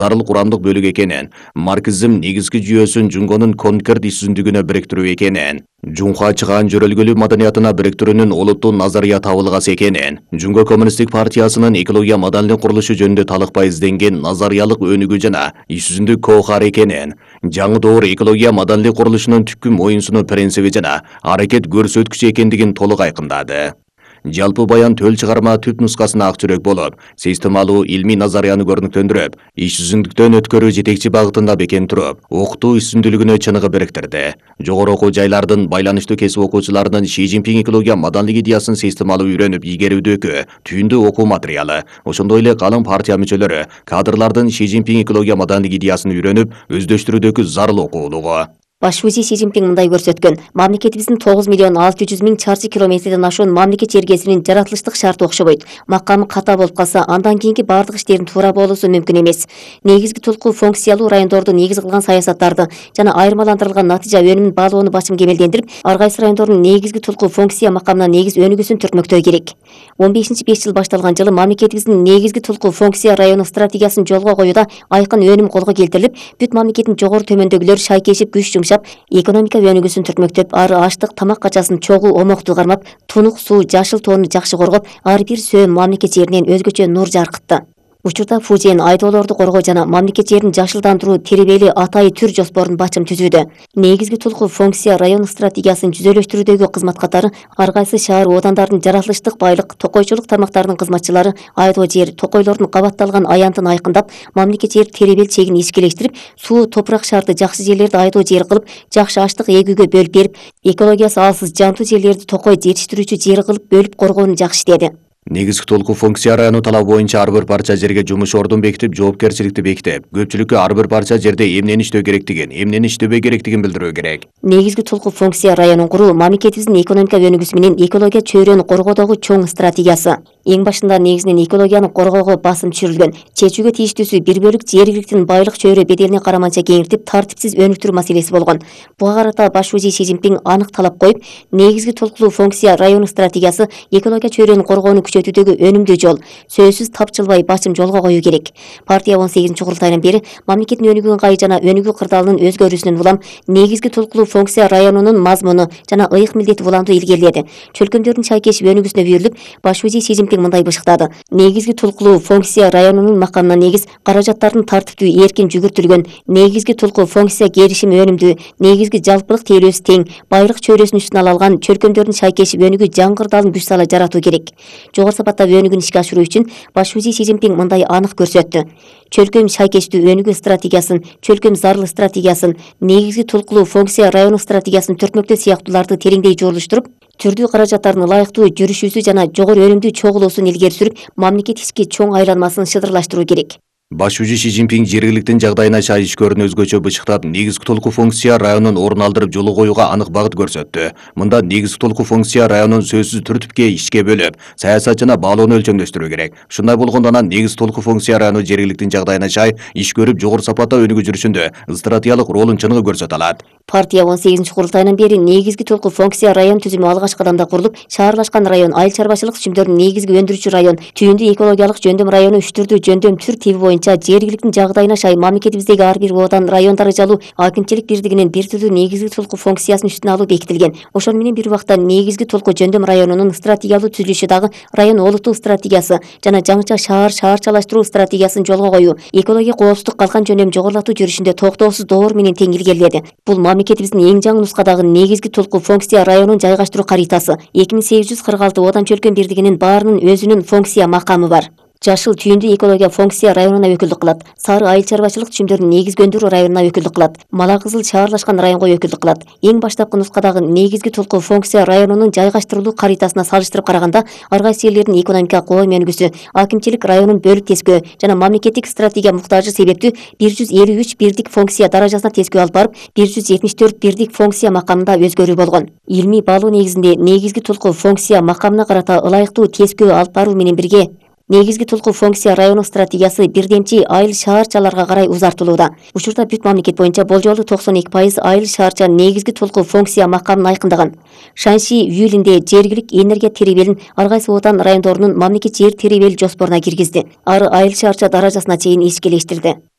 зарыл курамдык бөлүк экенин, марксизм негизги жүйөсүн Жунгонун конкрет иш жүзүндүгүнө бириктирүү экенин, Жунха чыгаан жөрөлгөлүү маданиятына бириктирүүнүн олуттуу назария табылгасы экенин, Жунго коммунисттик партиясынын экология маданиялык курулушу жөнүндө талыкпай изденген назариялык өнүгүү жана иш жүзүндүк коохар экенин, жаңы доор экология маданиялык курулушунун түпкү моюнсунуу принциби жана аракет көрсөткүчү экендигин толук айкындады. Жалпы баян төл чыгарма түп нускасына ак жүрөк болуп, системалуу илмий назарияны көрүнүктөндүрүп, иш жүзүндүктөн өткөрүү жетекчи багытында бекем туруп, окутуу үстүндүүлүгүнө чыныгы бириктирди. Жогору окуу жайлардын байланыштуу кесип окуучуларынын Ши Цзиньпин экология маданиялык идеясын системалуу үйрөнүп игерүүдөгү түйүндүү окуу материалы, ошондой эле калың партия мүчөлөрү кадрлардын Ши Цзиньпин экология маданиялык идеясын үйрөнүп, өздөштүрүүдөгү зарыл окуулугу. Башчы Ши Цзиньпин мындай көрсөткөн: мамлекетибиздин 9.600.000 чарчы километрден ашуун мамлекет жергесинин жаратылыштык шарты окшобойт. Макамы ката болуп калса, андан кийинки бардык иштердин туура болуусу мүмкүн эмес. Негизги тулку функциялуу райондорду негиз кылган саясаттарды жана айырмаландырылган натыйжа өнүмүн баалоону башым кемелдендирип, ар кайсы райондордун негизги тулку функция макамына негиз өнүгүүсүн түртмөктөө керек. 15-5 жыл башталган жылы мамлекетибиздин негизги тулку функция району стратегиясын жолго коюуда айкын өнүм колго келтирилип, бүт мамлекеттин жогору төмөндөгүлөр шайкешип күч экономика өнүгүүсүн түртмөктөп, ары аштык, тамак качасын чогуу омоктуу кармап, тунук суу, жашыл тоону жакшы коргоп, ар бир сөөм мамлекет жеринен өзгөчө нур жаркытты. Учурда Фужен айдоолорду коргоо жана мамлекет жерин жашылдандыруу тербели атайы түр жоспорун бачым түзүүдө. Негизги тулку функция район стратегиясын жүзөлөштүрүүдөгү кызмат катары ар кайсы шаар оодандардын жаратылыштык байлык, токойчулук тармактарынын кызматчылары айдоо жер, токойлордун кабатталган аянтын айкындап, мамлекет жер теребел чегин ишкелештирип, суу, топурак шартты жакшы жерлерди айдоо жер кылып, жакшы аштык эгүүгө бөлүп берип, экологиясы алсыз жанту жерлерди токой жетиштирүүчү жер кылып бөлүп коргоону жакшы иштеди. Негизги толку функция району талабы боюнча ар бир парча жерге жумуш ордун бекитип, жоопкерчиликти бекитип, көпчүлүккө ар бир парча жерде эмнени иштөө керектигин, эмнени иштебей керектигин билдирүү керек. Негизги толку функция районун куруу мамлекетибиздин экономика өнүгүүсү менен экология чөйрөнү коргоодогу чоң стратегиясы. Эң башында негизинен экологияны коргоого басым түшүрүлгөн. Чечүүгө тийиштүүсү бир бөлүк жергиликтин байлык чөйрө беделине караманча кеңиртип, тартипсиз өнүктүрүү маселеси болгон. Буга карата башчы Ши Цзиньпин анык талап коюп, негизги толкулуу функция району стратегиясы экология чөйрөнү коргоону күчөтүүдөгү өнүмдүү жол, сөзсүз тапчылбай башым жолго коюу керек. Партия 18-курултайынан бери мамлекеттин өнүгүү ыңгайы жана өнүгүү кырдаалынын өзгөрүүсүнөн улам негизги толкулуу функция районунун мазмуну жана ыйык милдети уламдуу илгериледи. Чөлкөмдөрдүн шайкешип өнүгүүсүнө бүйүрүлүп, башчы Ши Цзиньпин мындай бышыктады: негизги толкулуу функция районунун макамына негиз каражаттардын тартиптүү эркин жүгүртүлгөн, негизги толкулуу функция керишим өнүмдүү, негизги жалпылык тейлөөсү тең, байлык чөйрөсүн үстүнө ала алган чөлкөмдөрдүн шайкешип өнүгүү жаңы кырдаалын күч сала жаратуу керек. Жогору сапаттагы өнүгүүнү ишке ашыруу үчүн башчы Ши Цзиньпин мындай анык көрсөттү: чөлкөм шайкештүү өнүгүү стратегиясын, чөлкөм зарыл стратегиясын, негизги толкулуу функция району стратегиясын түртмөктөө сыяктууларды тереңдей жолуштуруп, түрдүү каражаттардын ылайыктуу жүрүшүүсү жана жогору өнүмдүү чогулуусун илгери сүрүп, мамлекет ички чоң айланмасын шыдырлаштыруу керек. Башчы Ши Цзиньпин жергиликтин жагдайына чай ишкөрүн өзгөчө бычыктап, негизги толку функция районун орун алдырып жолу коюуга анык багыт көрсөттү. Мында негизги толку функция районун сөзсүз түртүпкө ишке бөлүп, саясат жана баалоону өлчөмдөштүрүү керек. Ушундай болгондо анан негизги толку функция району жергиликтин жагдайына чай иш көрүп, жогору сапатта өнүгүү жүрүшүндө стратегиялык ролун чыныгы көрсөтө алат. Партия 18-курултайынан бери негизги толку функция район түзүмү алгач кадамда курулуп, шаарлашкан район, айыл чарбачылык түзүмдөрүнүн негизги өндүрүүчү район, түйүндүү экологиялык жөндөм району үч түрдүү жөндөм түр тиби боюнча жергиликтин жагдайына шай мамлекетибиздеги ар бир оодан район даражалуу акимчилик бирдигинин бир түрдүү негизги толку функциясын үстүнө алуу бекитилген. Ошону менен бир убакта негизги толку жөндөм районунун стратегиялуу түзүлүшү дагы район олуттуу стратегиясы жана жаңыча шаарчалаштыруу стратегиясын жолго коюу, экология коопсуздук калкан жөндөм жогорулатуу жүрүшүндө токтоосуз доор менен тең илгериледи. Бул мамлекетибиздин эң жаңы нускадагы негизги толку функция районун жайгаштыруу каритасы. 2846 оодан чөлкөм бирдигинин баарынын өзүнүн функция макамы бар. Жашыл түйүндүү экология функция районуна өкүлдүк кылат. Сары айыл чарбачылык түшүмдөрүнүн негизги өндүрүү районуна өкүлдүк кылат. Мала кызыл шаарлашкан районго өкүлдүк кылат. Эң баштапкы нускадагы негизги толку функция районунун жайгаштырылуу каритасына салыштырып караганда, ар кайсы жерлердин экономика коом өнүгүүсү, акимчилик районун бөлүп тескөө жана мамлекеттик стратегия муктажы себептүү 153 бирдик функция даражасына тескөө алып барып, 174 бирдик функция макамында өзгөрүү болгон. Илмий баалоо негизинде негизги толку функция макамына карата ылайыктуу тескөө алып баруу менен бирге негизги толку функция району стратегиясы бирдемчи айыл шаарчаларга карай узартылууда. Учурда бүт мамлекет боюнча болжолу 92% айыл шаарча негизги толку функция макамын айкындаган. Шаньши июлинде жергилик энергия теребелин ар кайсы оодан райондорунун мамлекет жер теребели жоспоруна киргизди. Ары айыл шаарча даражасына чейин ишкелештирди.